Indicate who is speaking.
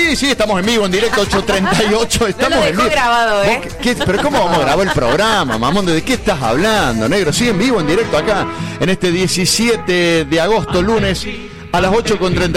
Speaker 1: Sí, estamos en vivo, en directo, 8:38. Estamos
Speaker 2: no lo
Speaker 1: en
Speaker 2: dejó
Speaker 1: vivo.
Speaker 2: grabado,
Speaker 1: ¿Pero cómo vamos a grabar el programa, mamón? ¿De qué estás hablando, negro? Sí, en vivo, en directo acá, en este 17 de agosto, lunes, a las 8:38.